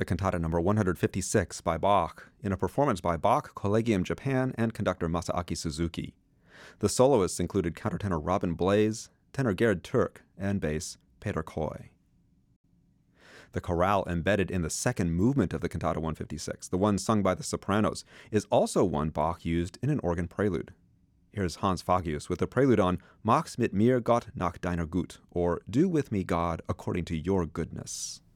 the cantata number 156 by Bach, in a performance by Bach Collegium Japan and conductor Masaaki Suzuki. The soloists included countertenor Robin Blaze, tenor Gerd Turk, and bass Peter Coy. The chorale embedded in the second movement of the Cantata 156, the one sung by the sopranos, is also one Bach used in an organ prelude. Here's Hans Fagius with the prelude on Mach's mit mir Gott nach deiner Gut, or Do with me, God, according to your goodness.